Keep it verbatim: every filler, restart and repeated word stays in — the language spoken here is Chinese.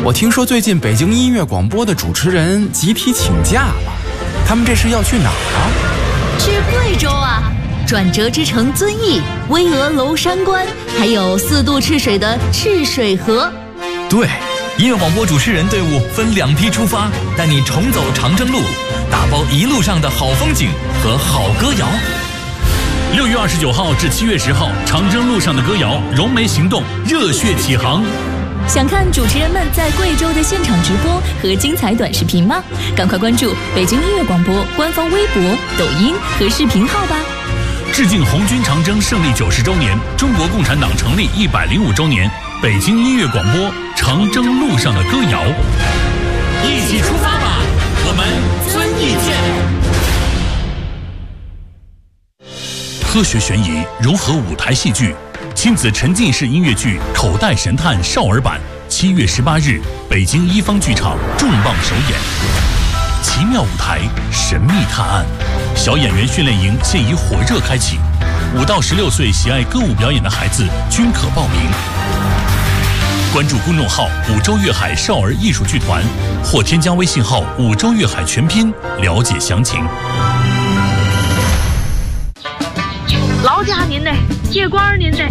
我听说最近北京音乐广播的主持人集体请假了，他们这是要去哪儿啊？ 去贵州啊！转折之城遵义、巍峨娄山关，还有四渡赤水的赤水河。 对，音乐广播主持人队伍分两批出发，带你重走长征路，打包一路上的好风景和好歌谣。 六月二十九号至七月十号，长征路上的歌谣融媒行动，热血起航。 想看主持人们在贵州的现场直播和精彩短视频吗？赶快关注北京音乐广播官方微博、抖音和视频号吧。 致敬红军长征胜利九十周年，中国共产党成立一百零五周年，北京音乐广播长征路上的歌谣，一起出发吧，我们遵义见。科学悬疑融合舞台戏剧，亲子沉浸式音乐剧《口袋神探》少儿版，七月十八日，北京一方剧场重磅首演。奇妙舞台，神秘探案，小演员训练营现已火热开启，五到十六岁喜爱歌舞表演的孩子均可报名。关注公众号“五洲粤海少儿艺术剧团”，或添加微信号“五洲粤海全拼”了解详情。 老家您的，铁罐您的。